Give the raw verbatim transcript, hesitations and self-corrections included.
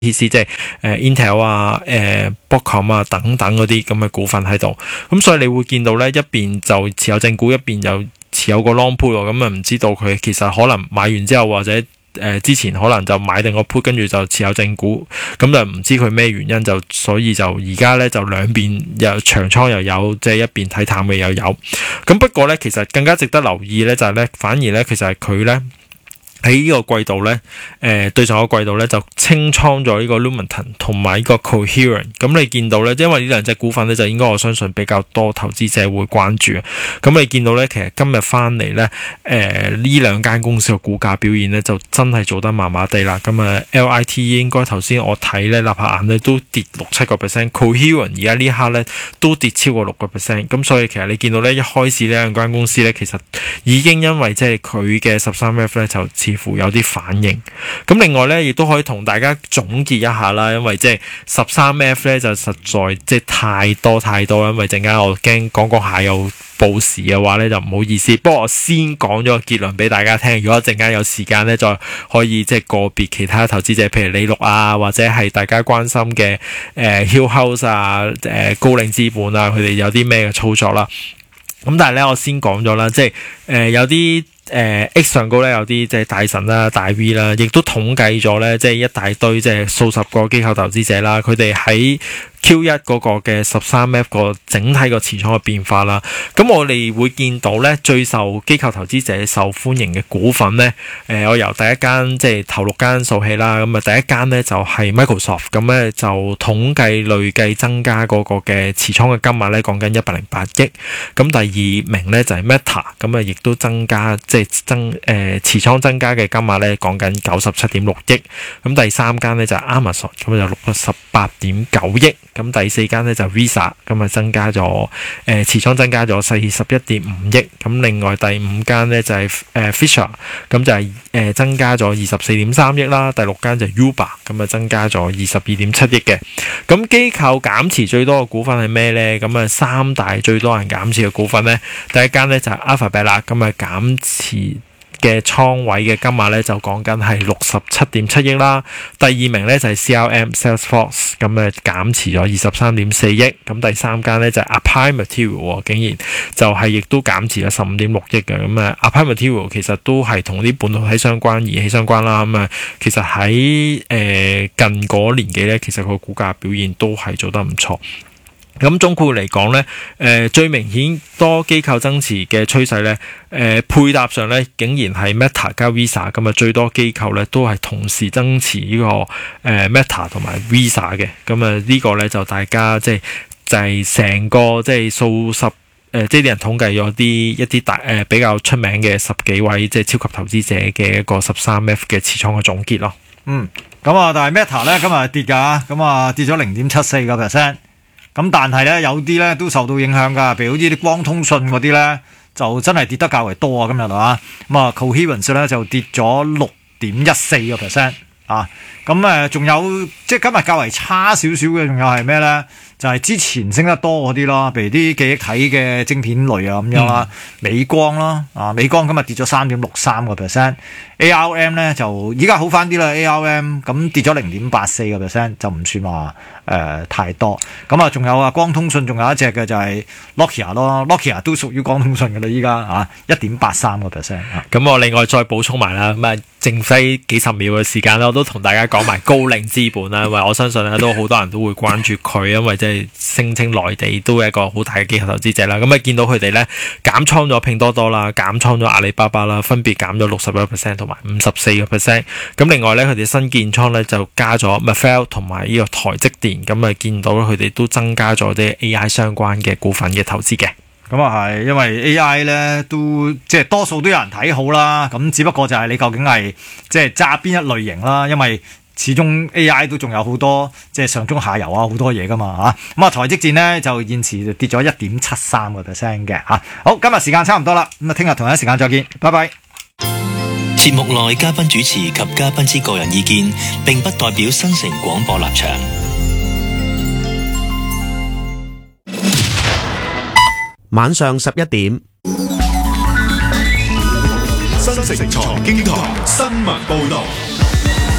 P C 即係誒 Intel 啊、誒 Broadcom 啊等等嗰啲咁嘅股份喺度。咁所以你會見到咧，一邊就持有正股，一邊又持有個 long put 喎。咁啊唔知道佢其實可能買完之後或者。誒、呃、之前可能就買定個 put， 跟住就持有正股，咁就唔知佢咩原因，就所以就而家咧就兩邊又長倉又有，即係一邊睇淡嘅又有。咁不過咧，其實更加值得留意咧，就係、是、咧，反而咧，其實係佢咧。喺呢個季度咧，誒、呃、對上個季度咧就清倉咗呢個 Lumentum 同埋呢個 Coherent。咁你見到咧，因為呢兩隻股份咧就應該我相信比較多投資者會關注。咁你見到咧，其實今日翻嚟咧，誒呢兩間公司嘅股價表現咧就真係做得麻麻地啦。咁啊 L I T E 應該頭先我睇咧，立下眼咧都跌六七個 percent，Coherent 而家呢刻咧都跌超過六個 percent。咁所以其實你見到咧，一開始呢兩間公司咧，其實已經因為即係佢嘅十三 F 咧就似乎有啲反應。咁另外咧，亦都可以同大家總結一下啦，因為即係十三 F 咧就實在即係太多太多，因為陣間我驚講講下又報時嘅話咧就唔好意思。不過我先講咗個結論俾大家聽，如果陣間有時間咧，再可以即係個別其他投資者，譬如李錄啊，或者係大家關心嘅誒 Hill House 啊、誒、呃、高瓴資本啊，佢哋有啲咩嘅操作啦。咁但係咧，我先講咗啦，即係誒、呃、有啲。誒、呃、X 上高咧有啲即係大神啦、大 V 啦，亦都統計咗咧，即係一大堆即係數十個機構投資者啦，佢哋喺 Q 一 嗰個嘅十三 F 個整體個持倉嘅變化啦。咁我哋會見到咧，最受機構投資者受歡迎嘅股份咧，誒、呃、我由第一間即係頭六間數起啦。咁啊第一間咧就係、是、Microsoft， 咁咧就統計累計增加嗰個嘅持倉嘅金額咧，講緊一百零八億。咁第二名咧就係、是、Meta， 咁啊亦都增加即係增誒、呃、持倉增加嘅金額咧，講緊九十七點六億。咁第三間咧就係、是、Amazon， 咁就六十八點九億。咁第四間咧就 Visa， 咁啊增加咗誒、呃、持倉增加咗四十一點五億。咁另外第五間咧就係、是、誒、呃、Fisher， 咁就係、是、誒、呃、增加咗二十四點三億啦。第六間就係 Uber， 咁啊增加咗二十二點七億嘅。咁機構減持最多嘅股份係咩咧？咁啊三大最多人減持嘅股份咧，第一間咧就係 Alphabet 啦，咁啊減持嘅倉位嘅金額咧就講緊係六十七點七億啦。第二名咧就係 C R M Salesforce， 咁誒減持咗二十三點四億。咁第三間咧就係 Applied Materials， 竟然就係亦都減持咗十五點六億嘅。咁啊 Applied Materials 其實都係同啲半導體相關、儀器相關啦。咁啊其實喺誒、呃、近嗰年紀咧，其實個股價表現都係做得唔錯。咁總括嚟講咧，誒、呃、最明顯多機構增持嘅趨勢咧，誒、呃、配搭上咧，竟然係 Meta 加 Visa， 咁啊最多機構咧都係同時增持呢、這個誒、呃、Meta 同埋 Visa 嘅。咁啊呢個咧就大家即係就係、是、成個即係數十誒，即係啲人統計咗啲一啲大誒、呃、比較出名嘅十幾位即係超級投資者嘅一個十三 F 嘅持倉嘅總結咯。 嗯，咁啊，但係 Meta 咧今日跌㗎，咁啊跌咗零點七四個 percent。咁但係咧有啲咧都受到影響㗎，譬如好似啲光通訊嗰啲咧就真係跌得較為多啊！今日啊，咁啊 Coherent 咧就跌咗六點一四個 percent 啊，咁誒仲有即係今日較為差少少嘅，仲有係咩咧？就係、是、之前升得多嗰啲咯，譬如啲記憶體嘅晶片類啊咁樣啦，美光啦，啊美光今日跌咗三點六三個 percent，A R M 咧就依家好翻啲啦 ，A R M 咁跌咗零點八四個 percent 就唔算話誒、呃、太多。咁啊仲有啊光通訊仲有一隻嘅就係 Nokia 咯 ，Nokia 都屬於光通訊嘅啦，依家啊一點八三個 percent。 咁我另外再補充埋啦，咁啊剩低幾十秒嘅時間啦，我都同大家講埋高瓴資本啦，因為我相信咧都好多人都會關注佢，因為即係聲稱內地都係一個好大嘅機構投資者啦。咁啊見到佢哋咧減倉咗拼多多啦，減倉咗阿里巴巴啦，分別減咗六十一個 percent 同埋五十四個 percent。咁另外咧佢哋新建倉咧就加咗 Marvell 同埋呢個台積電，咁啊見到佢哋都增加咗啲 A I 相關嘅股份嘅投資嘅。 咁啊係，因為 A I 咧都即係多數都有人睇好啦，咁只不過就係你究竟係即係揸邊一類型啦，因為始終 A I 都仲有好多即係上中下游啊好多嘢噶嘛嚇。咁啊台積電咧就現時就跌咗一點七三個 percent 嘅嚇。好，今日時間差唔多啦，咁啊聽日同一時間再見，拜拜。 節目內嘉賓主持及嘉賓之個人意見並不代表新城廣播立場。 晚上十一點， 新城財經台新聞報道。